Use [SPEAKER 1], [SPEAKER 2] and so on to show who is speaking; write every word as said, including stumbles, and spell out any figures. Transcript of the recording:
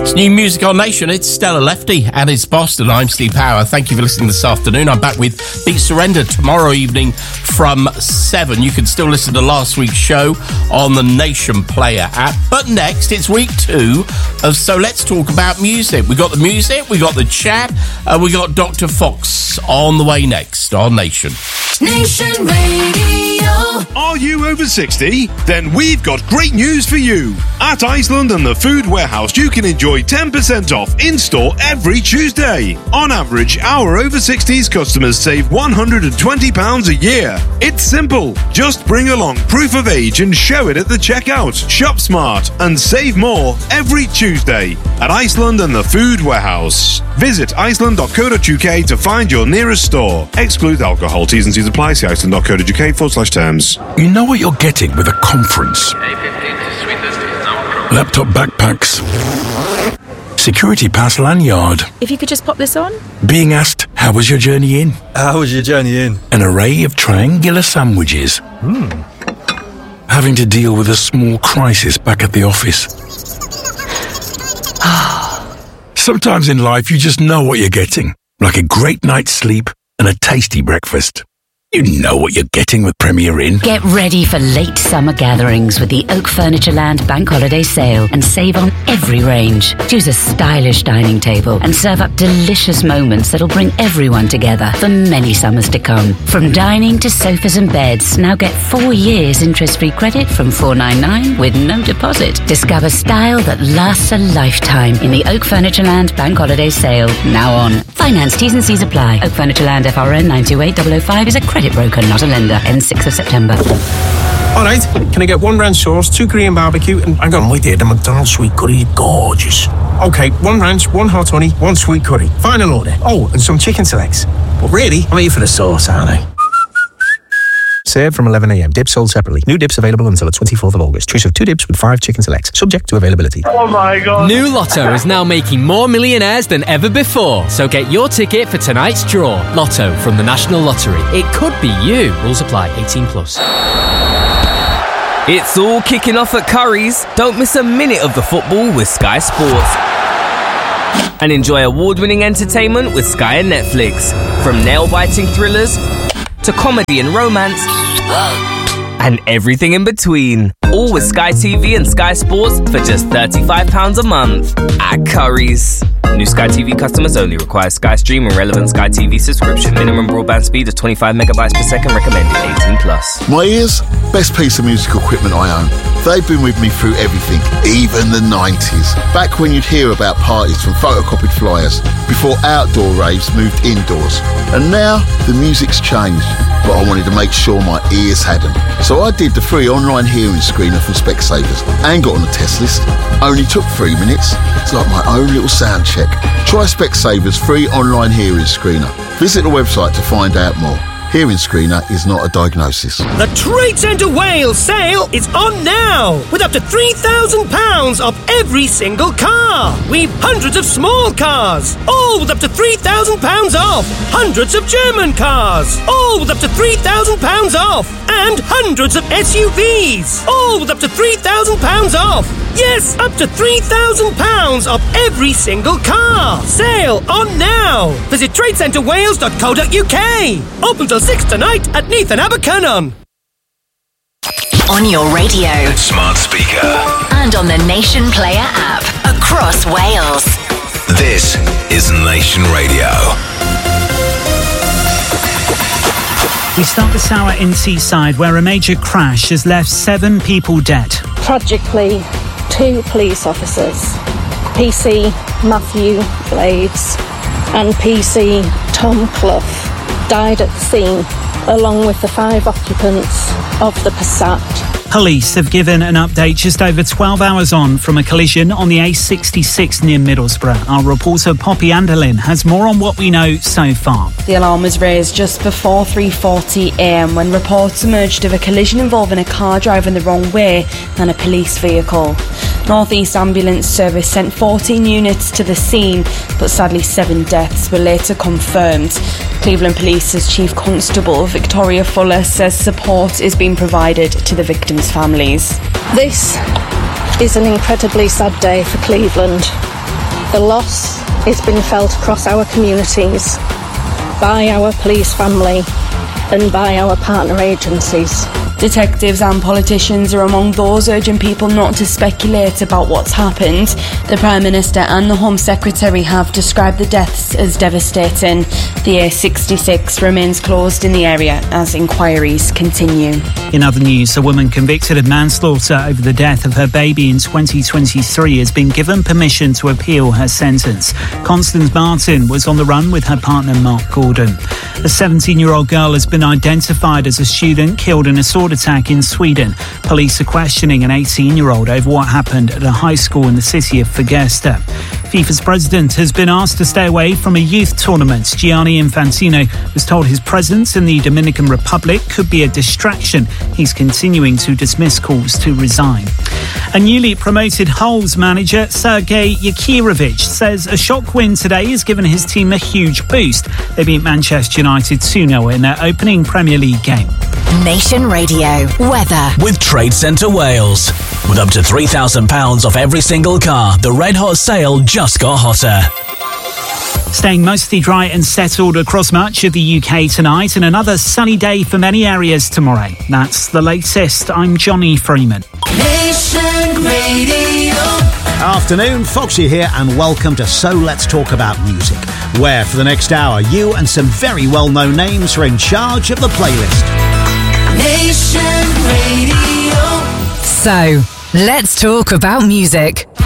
[SPEAKER 1] It's new music on Nation. It's Stella Lefty and it's Boston. I'm Steve Power. Thank you for listening this afternoon. I'm back with Beat Surrender tomorrow evening from seven. You can still listen to last week's show on the Nation Player app. But next, it's week two of So Let's Talk About Music. We got the music, we got the chat, and we got Doctor Fox on the way next on Nation.
[SPEAKER 2] Nation Radio.
[SPEAKER 3] Are you over sixty? Then we've got great news for you. At Iceland and the Food Warehouse, you can enjoy ten percent off in-store every Tuesday. On average, our over sixties customers save one hundred twenty pounds a year. It's simple. Just bring along proof of age and show it at the checkout. Shop smart and save more every Tuesday at Iceland and the Food Warehouse. Visit iceland dot co dot uk to find your nearest store. Exclude alcohol. T's and C's apply. See iceland dot co dot uk forward slash terms.
[SPEAKER 4] You know what you're getting with a conference. Laptop backpacks. Security pass lanyard.
[SPEAKER 5] If you could just pop this on.
[SPEAKER 4] Being asked, how was your journey in?
[SPEAKER 6] How was your journey in?
[SPEAKER 4] An array of triangular sandwiches.
[SPEAKER 6] Hmm.
[SPEAKER 4] Having to deal with a small crisis back at the office. Sometimes in life you just know what you're getting. Like a great night's sleep and a tasty breakfast. You know what you're getting with Premier Inn.
[SPEAKER 7] Get ready for late summer gatherings with the Oak Furniture Land Bank Holiday Sale and save on every range. Choose a stylish dining table and serve up delicious moments that'll bring everyone together for many summers to come. From dining to sofas and beds, now get four years interest-free credit from four ninety-nine with no deposit. Discover style that lasts a lifetime in the Oak Furniture Land Bank Holiday Sale, now on. Finance T's and C's apply. Oak Furniture Land F R N nine two eight double oh five is a credit broker, not a lender. Ends sixth of September.
[SPEAKER 8] All right, can I get one ranch sauce, two Korean barbecue, and hang on, wait here, the McDonald's sweet curry is gorgeous. Okay, one ranch, one hot honey, one sweet curry. Final order. Oh, and some chicken selects. But really, I'm here for the sauce, aren't I? Served from eleven a.m. Dips sold separately. New dips available until the twenty-fourth of August. Choice of two dips with five chicken selects. Subject to availability.
[SPEAKER 9] Oh my God.
[SPEAKER 10] New Lotto is now making more millionaires than ever before. So get your ticket for tonight's draw. Lotto from the National Lottery. It could be you. Rules apply. eighteen plus.
[SPEAKER 11] It's all kicking off at Curry's. Don't miss a minute of the football with Sky Sports. And enjoy award-winning entertainment with Sky and Netflix. From nail-biting thrillers to comedy and romance, and everything in between. All with Sky T V and Sky Sports for just thirty-five pounds a month at Curry's. New Sky T V customers only. Require Sky Stream and relevant Sky T V subscription. Minimum broadband speed of twenty-five megabytes per second. Recommended eighteen plus.
[SPEAKER 12] My ears, best piece of musical equipment I own. They've been with me through everything, even the nineties. Back when you'd hear about parties from photocopied flyers, before outdoor raves moved indoors. And now, the music's changed, but I wanted to make sure my ears hadn't. So I did the free online hearing screener from Specsavers and got on the test list. Only took three minutes. It's like my own little sound check. Try Specsavers free online hearing screener. Visit the website to find out more. Hearing screener is not a diagnosis.
[SPEAKER 13] The Trade Centre Wales sale is on now, with up to three thousand pounds off every single car. We've hundreds of small cars, all with up to three thousand pounds off. Hundreds of German cars, all with up to three thousand pounds off. And hundreds of S U Vs, all with up to three thousand pounds off. Yes, up to three thousand pounds off every single car. Sale on now. Visit trade centre wales dot co dot uk. Open till six tonight at Neath and Abercynon.
[SPEAKER 2] On your radio,
[SPEAKER 14] smart speaker,
[SPEAKER 2] and on the Nation Player app across Wales.
[SPEAKER 14] This is Nation Radio.
[SPEAKER 15] We start this hour in Teesside, where a major crash has left seven people dead.
[SPEAKER 16] Tragically, two police officers, P C Matthew Blades and P C Tom Clough, died at the scene, along with the five occupants of the Passat.
[SPEAKER 15] Police have given an update just over twelve hours on from a collision on the A sixty-six near Middlesbrough. Our reporter Poppy Anderlin has more on what we know so far.
[SPEAKER 17] The alarm was raised just before three forty a m when reports emerged of a collision involving a car driving the wrong way and a police vehicle. North East Ambulance Service sent fourteen units to the scene, but sadly seven deaths were later confirmed. Cleveland Police's Chief Constable Victoria Fuller says support is being provided to the victims' families.
[SPEAKER 16] This is an incredibly sad day for Cleveland. The loss is being felt across our communities, by our police family and by our partner agencies.
[SPEAKER 17] Detectives and politicians are among those urging people not to speculate about what's happened. The Prime Minister and the Home Secretary have described the deaths as devastating. The A sixty-six remains closed in the area as inquiries continue.
[SPEAKER 15] In other news, a woman convicted of manslaughter over the death of her baby in twenty twenty-three has been given permission to appeal her sentence. Constance Martin was on the run with her partner Mark Gordon. A seventeen-year-old girl has been identified as a student killed in a sword attack in Sweden. Police are questioning an eighteen-year-old over what happened at a high school in the city of Fagersta. FIFA's president has been asked to stay away from a youth tournament. Gianni Infantino was told his presence in the Dominican Republic could be a distraction. He's continuing to dismiss calls to resign. A newly promoted Hull's manager, Sergei Yakirovich, says a shock win today has given his team a huge boost. They beat Manchester United two nil in their opening Premier League game.
[SPEAKER 2] Nation Radio weather
[SPEAKER 5] with Trade Centre Wales. With up to three thousand pounds off every single car, the Red Hot sale just got hotter.
[SPEAKER 15] Staying mostly dry and settled across much of the U K tonight, and another sunny day for many areas tomorrow. That's the latest. I'm Johnny Freeman.
[SPEAKER 6] Nation Radio. Afternoon, Foxy here, and welcome to So Let's Talk About Music, where for the next hour you and some very well-known names are in charge of the playlist.
[SPEAKER 2] Nation Radio. So, let's talk about music.